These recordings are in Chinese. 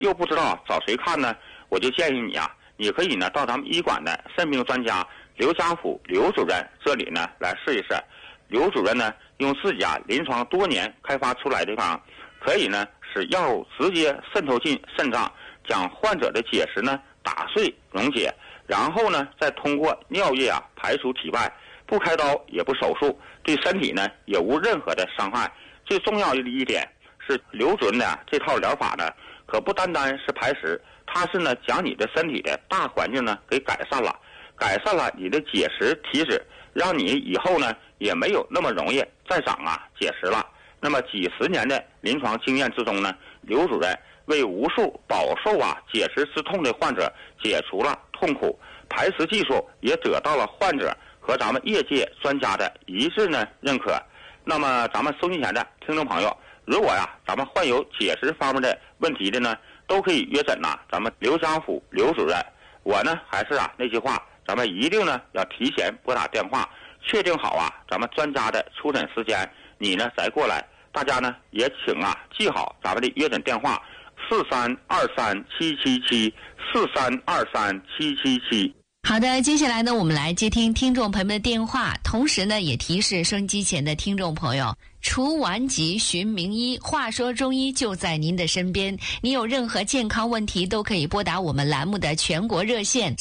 又不知道找谁看呢，我就建议你啊，你可以呢到咱们医馆的肾病专家刘家福刘主任这里呢来试一试。刘主任呢用自己临床多年开发出来的方，可以呢使药物直接渗透进肾脏，将患者的结石呢打碎溶解，然后呢再通过尿液排出体外，不开刀也不手术，对身体呢也无任何的伤害。最重要的一点是刘主任的这套疗法呢可不单单是排石，它是呢将你的身体的大环境呢给改善了你的结石体脂，让你以后呢也没有那么容易再长结石了。那么几十年的临床经验之中呢，刘主任为无数饱受结石之痛的患者解除了痛苦，排石技术也得到了患者和咱们业界专家的一致呢认可。那么咱们收音前的听众朋友，如果咱们患有结石方面的问题的呢，都可以约诊咱们刘家福刘主任。我呢还是那句话，咱们一定呢要提前拨打电话，确定好咱们专家的出诊时间，你呢再过来。大家呢也请记好咱们的约诊电话43237774323777。 好的，接下来呢我们来接听听众朋友们的电话，同时呢也提示收音机前的听众朋友，除顽疾寻名医，话说中医就在您的身边。你有任何健康问题都可以拨打我们栏目的全国热线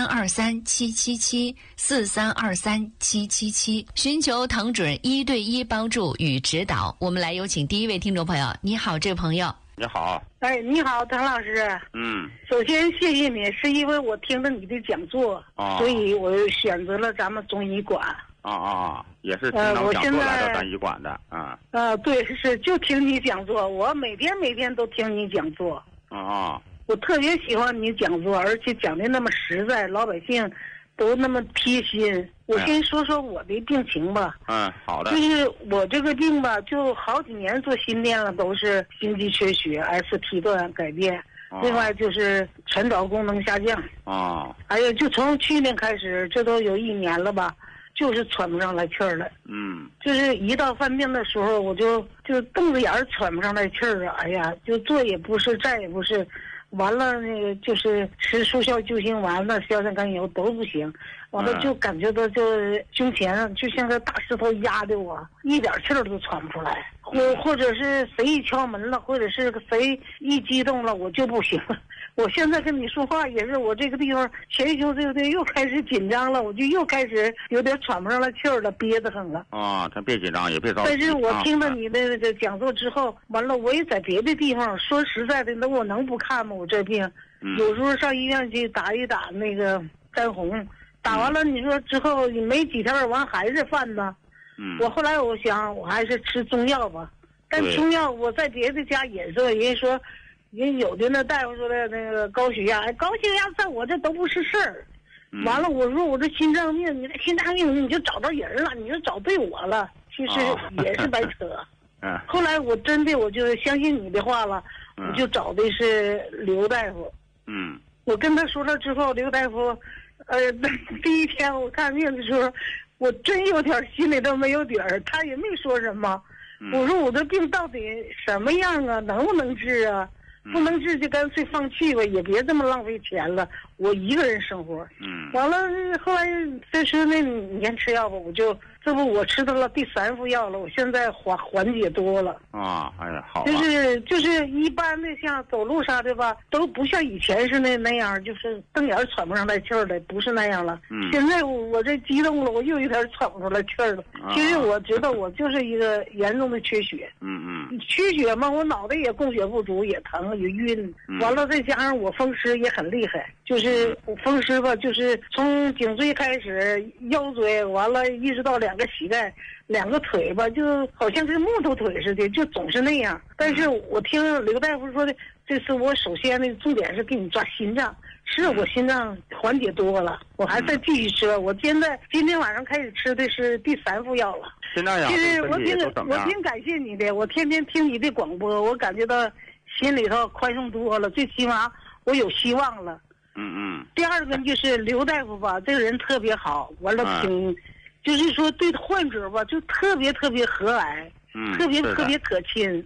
43237774323777，寻求唐主任1对1帮助与指导。我们来有请第一位听众朋友。你好，这位朋友。 你好。 你好，唐老师。首先谢谢你，是因为我听了你的讲座，所以我选择了咱们中医馆。 也是听到讲座来到咱医馆的。 对，是就听你讲座，我每天都听你讲座。我特别喜欢你讲座，而且讲的那么实在，老百姓都那么贴心。我先说说我的病情吧。 好的。 就是我这个病吧，就好几年做心电了，都是心肌缺血、ST 段改变，另外就是传导功能下降。还有就从去年开始，这都有1年了吧，就是喘不上来气儿了。就是一到犯病的时候，我就瞪着眼儿喘不上来气儿哎呀，就坐也不是，站也不是。完了那个就是吃速效救心丸了，硝酸甘油都不行。完了就感觉到就胸前就像个大石头压的我，一点气儿都喘不出来。或者是谁一敲门了，或者是谁一激动了，我就不行了。我现在跟你说话也是，我这个地方前胸对不对又开始紧张了，我就又开始有点喘不上来气儿了，憋得很了。 他别紧张，也别着急。 但是我听了你的这个讲座之后，完了我也在别的地方，说实在的，那我能不看吗？我这病，有时候上医院去打一打那个肝红，打完了你说之后你没几天完还是犯呢。我后来我想我还是吃中药吧，但中药我在别的家也说，人家说。人有的那大夫说的那个高血压在我这都不是事儿。完了，我说我这心脏病，你这心脏病你就找到人了，你就找对我了，其实也是白扯。后来我真的我就相信你的话了，我就找的是刘大夫。我跟他说了之后，刘大夫，第一天我看病的时候，我真有点心里都没有底儿，他也没说什么。我说我这病到底什么样啊？能不能治啊？不能治就干脆放弃吧，也别这么浪费钱了。我一个人生活。完了后来再说那你先吃药吧，我吃到了第3副药了，我现在缓解多了。 哎呀，好。 就是一般的像走路啥的吧，都不像以前是那样，就是瞪眼喘不上来气儿的，不是那样了。现在我这激动了，我又有点喘不出来气儿了。其实我知道我就是一个严重的缺血。缺血嘛，我脑袋也供血不足，也疼也晕。完了再加上我风湿也很厉害，就是我风湿吧，就是从颈椎开始，腰椎完了一直到2个膝盖，2个腿吧，就好像是木头腿似的，就总是那样。但是我听刘大夫说的，这次我首先的重点是给你抓心脏，是我心脏缓解多了，我还在继续吃。我今天晚上开始吃的是第3副药了。 现在呀， 其实我挺感谢你的，我天天听你的广播，我感觉到心里头宽松多了，最起码我有希望了。第二个就是刘大夫吧，这个人特别好，完了就是说对患者吧，就特别和蔼，特别可亲。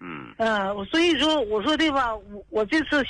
嗯。 所以说我说对吧，我这次